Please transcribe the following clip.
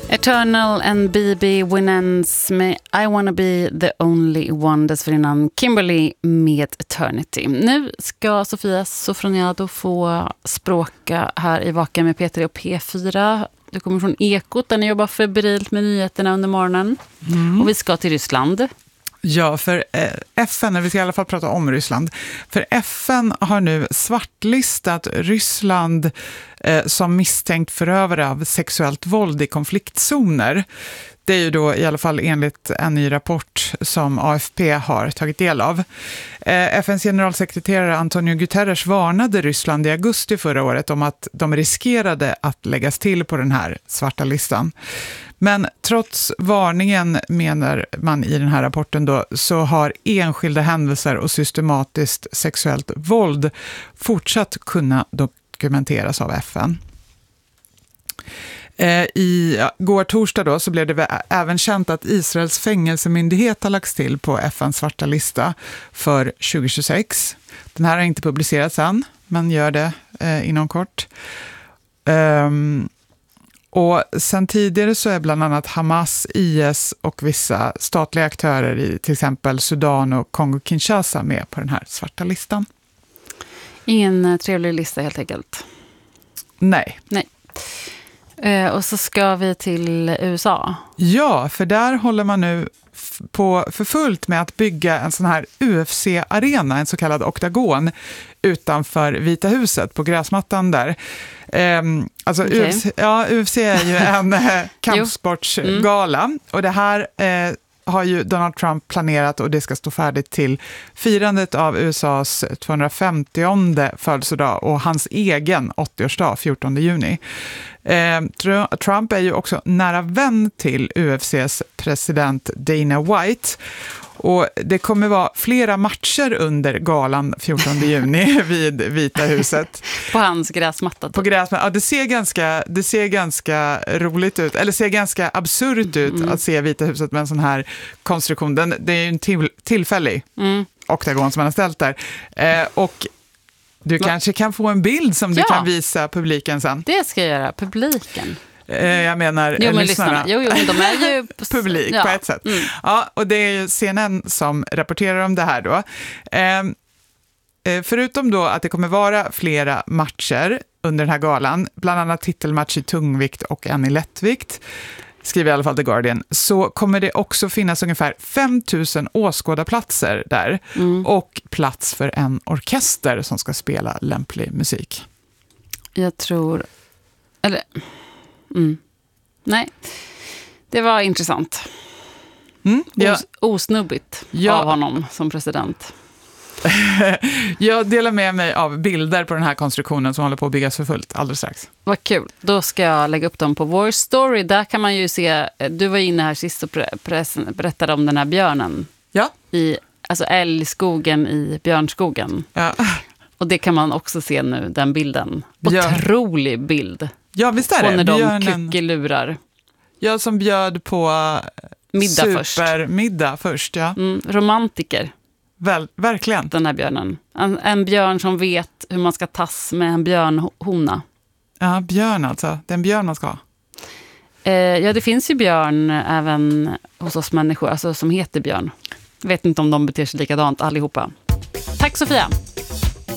Eternal and BB Winans med I wanna be the only one. Dessförinnan Kimberly med Eternity. Nu ska Sofia Sofroniado få språka här i Vaken med P3 och P4. Du kommer från Ekot där ni jobbar febrilt med nyheterna under morgonen. Och vi ska till Ryssland. Ja, för FN, vi ska i alla fall prata om Ryssland. För FN har nu svartlistat Ryssland som misstänkt förövare av sexuellt våld i konfliktzoner. Det är ju då i alla fall enligt en ny rapport som AFP har tagit del av. FNs generalsekreterare Antonio Guterres varnade Ryssland i augusti förra året om att de riskerade att läggas till på den här svarta listan. Men trots varningen, menar man i den här rapporten då, så har enskilda händelser och systematiskt sexuellt våld fortsatt kunna dokumenteras av FN. I går torsdag då så blev det även känt att Israels fängelsemyndighet har lagts till på FNs svarta lista för 2026. Den här har inte publicerats än, men gör det inom kort. Och sen tidigare så är bland annat Hamas, IS och vissa statliga aktörer i till exempel Sudan och Kongo-Kinshasa med på den här svarta listan. Ingen trevlig lista helt enkelt. Nej. Och så ska vi till USA. Ja, för där håller man nu på för fullt med att bygga en sån här UFC-arena, en så kallad oktagon, utanför Vita huset på gräsmattan där. Alltså okay. UFC är ju en kampsportsgala och det här har ju Donald Trump planerat och det ska stå färdigt till firandet av USAs 250:e födelsedag och hans egen 80-årsdag, 14 juni. Trump är ju också nära vän till UFCs president Dana White. Och det kommer vara flera matcher under galan 14 juni vid Vita huset. På hans gräsmatta. På gräsmatta. Ja, det ser ganska roligt ut. Eller ser ganska absurt ut att se Vita huset med en sån här konstruktion. Det är ju en tillfällig oktagon som man har ställt där. Och du kanske kan få en bild som du kan visa publiken sen. Det ska jag göra, publiken. Jag menar lyssnarna. Jo, men de är ju publik på ett sätt. Ja, och det är ju CNN som rapporterar om det här då. Förutom då att det kommer vara flera matcher under den här galan, bland annat titelmatch i tungvikt och en i lättvikt, skriver i alla fall The Guardian, så kommer det också finnas ungefär 5 000 åskådarplatser där och plats för en orkester som ska spela lämplig musik. Jag tror... Nej, det var intressant. Osnubbigt av honom som president. Jag delar med mig av bilder på den här konstruktionen som håller på att byggas för fullt alldeles strax. Vad kul. Då ska jag lägga upp dem på vår story. Där kan man ju se, du var inne här sist och berättade om den här björnen. Ja. Alltså älgskogen i björnskogen. Ja. Och det kan man också se nu, den bilden. Otrolig bild. Ja, visst är det. Och när de kuckelurar. Ja, som bjöd på supermiddag först. Ja. Romantiker. Verkligen. Den här björnen. En björn som vet hur man ska tas med en björnhona. Ja, björn alltså. Det är en björn man ska ha. Ja, det finns ju björn även hos oss människor, alltså som heter björn. Jag vet inte om de beter sig likadant allihopa. Tack Sofia.